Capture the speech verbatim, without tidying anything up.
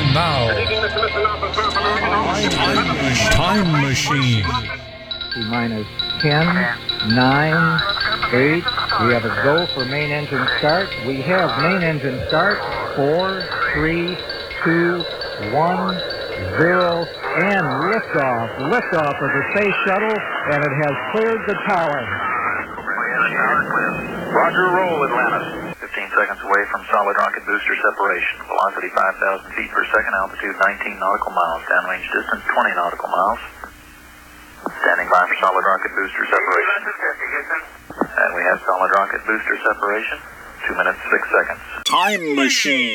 And now, Time Machine. T-minus ten, nine, eight. We have a go for main engine start. We have main engine start. four, three, two, one, zero, and liftoff. Liftoff of the Space Shuttle, and it has cleared the tower. Roger, roll, Atlantis. fifteen seconds away from solid rocket booster separation. Velocity five thousand feet per second, altitude nineteen nautical miles. Downrange distance twenty nautical miles. Standing by for solid rocket booster separation. And we have solid rocket booster separation. two minutes, six seconds. Time Machine.